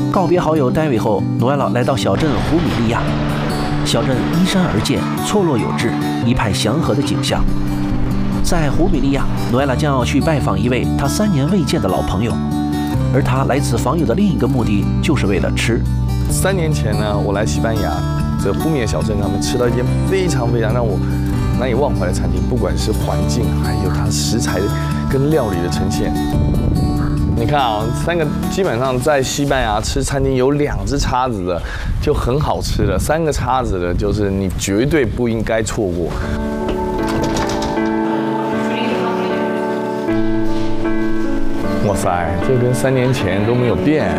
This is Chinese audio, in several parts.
告别好友戴维后，诺埃拉来到小镇胡米利亚。小镇依山而建，错落有致，一派祥和的景象。在胡米利亚，诺埃拉将要去拜访一位他3年未见的老朋友，而他来此访友的另一个目的就是为了吃。 3年前呢，我来西班牙这胡米的小镇，他们吃到一间非常让我难以忘怀的餐厅，不管是环境，还有它食材跟料理的呈现。你看啊，3个基本上在西班牙吃餐厅有2只叉子的就很好吃了，3个叉子的就是你绝对不应该错过。哇塞，这跟3年前都没有变。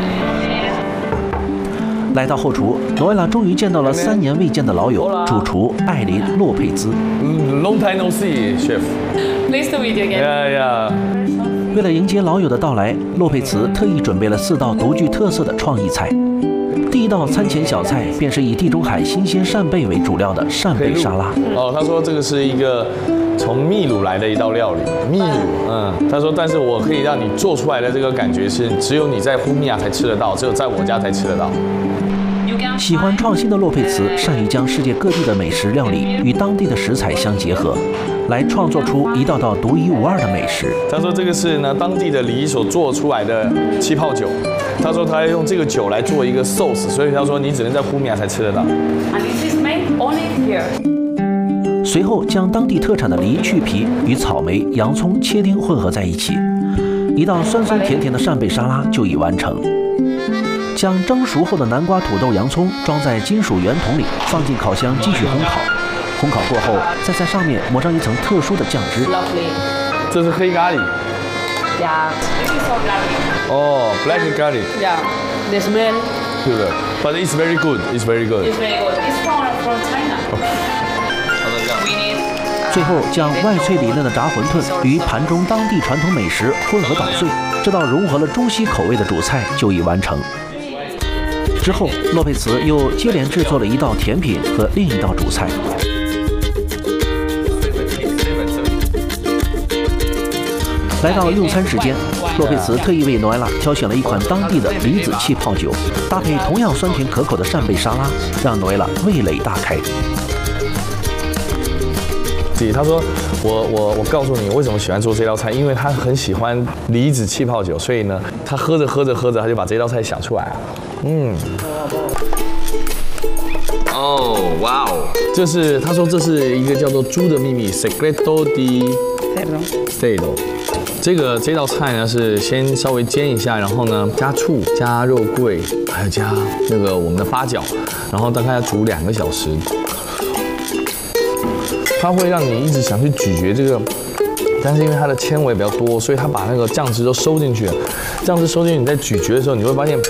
来到后厨，诺埃拉终于见到了3年未见的老友，主厨艾琳·洛佩兹。 Long time no see, chef. Nice to meet you again. Yeah. 为了迎接老友的到来，洛佩茨特意准备了4道独具特色的创意菜。第一道餐前小菜便是以地中海新鲜扇贝为主料的扇贝沙拉。 哦，他说这个是一个从秘鲁来的一道料理。秘鲁，他说，但是我可以让你做出来的这个感觉是只有你在胡米亚才吃得到，只有在我家才吃得到。 喜欢创新的洛佩茨善于将世界各地的美食料理与当地的食材相结合，来创作出一道道独一无二的美食。 他说这个是呢当地的梨所做出来的气泡酒。他说他要用这个酒来做一个 sauce， 所以他说你只能在胡米亚才吃得到。 And this is made only here. 随后将当地特产的梨去皮与草莓、洋葱切丁混合在一起，一道酸酸甜甜的扇贝沙拉就已完成。将蒸熟后的南瓜、土豆、洋葱装在金属圆筒里，放进烤箱继续烘烤。烘烤过后，再在上面抹上一层特殊的酱汁。 这是黑咖喱。 Yeah. This is all garlic. 哦 ，black garlic. Yeah. The smell. 对的 ，but it's very good. It's very good. It's very good. It's from China. We need. 最后将外脆里嫩的炸馄饨与盘中当地传统美食混合捣碎，这道融合了中西口味的主菜就已完成。之后，洛佩茨又接连制作了一道甜品和另一道主菜。来到用餐时间，洛佩茨特意为诺埃拉挑选了一款当地的梨子气泡酒，搭配同样酸甜可口的扇贝沙拉，让诺埃拉味蕾大开。 他说我告诉你为什么喜欢做这道菜，因为他很喜欢梨子气泡酒，所以呢，他喝着他就把这道菜想出来了。哦，哇哦！他说这是一个叫做猪的秘密 ，Secreto de Cerdo。这道菜呢是先稍微煎一下，然后呢加醋、加肉桂，还有加那个我们的八角，然后大概要煮2个小时。它会让你一直想去咀嚼这个，但是因为它的纤维比较多，所以它把那个酱汁都收进去了。酱汁收进去，你在咀嚼的时候，你会发现